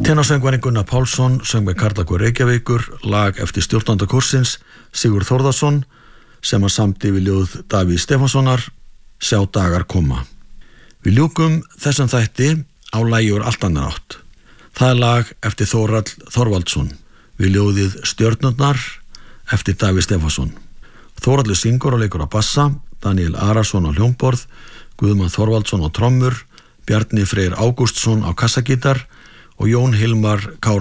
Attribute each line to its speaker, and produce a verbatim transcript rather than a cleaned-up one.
Speaker 1: Tenorsöngvarinn Gunnar Pálsson söng með Karlakór Reykjavíkur lag eftir stjórnanda kórsins Sigurð Þórðarson sem hann samdi við ljóð Davíðs Stefánssonar, Sjá dagar koma. Við ljúkum þessum þætti á lagi úr allt annar átt. Það er lag eftir Þórhall Þorvaldsson við ljóðið Stjörnurnar eftir Davíð Stefánsson. Þórhallur syngur og leikur á bassa, Daniel Arason á hljómborð, Guðmann Þorvaldsson á trommur, Bjarni Freyr Ágústsson á kassagítar og Jón Hilmar Kára